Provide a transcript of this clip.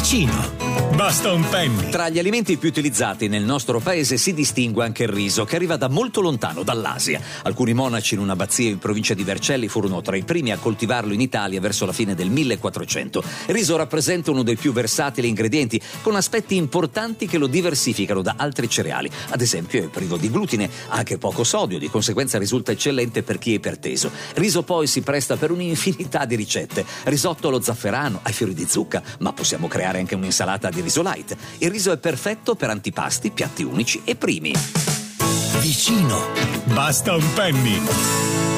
Vicino. Basta un penny. Tra gli alimenti più utilizzati nel nostro paese si distingue anche il riso, che arriva da molto lontano, dall'Asia. Alcuni monaci in una abbazia in provincia di Vercelli furono tra i primi a coltivarlo in Italia verso la fine del 1400. Il riso rappresenta uno dei più versatili ingredienti, con aspetti importanti che lo diversificano da altri cereali. Ad esempio è privo di glutine, ha anche poco sodio, di conseguenza risulta eccellente per chi è iperteso. Il riso poi si presta per un'infinità di ricette: risotto allo zafferano, ai fiori di zucca, ma possiamo creare anche un'insalata di riso light. Il riso è perfetto per antipasti, piatti unici e primi. Vicino. Basta un penny.